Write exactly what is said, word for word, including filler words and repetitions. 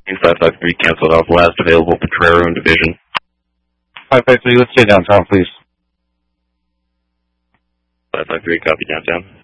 five five three canceled off last available Potrero in division. five five three, let's stay downtown, please. five five three, copy downtown.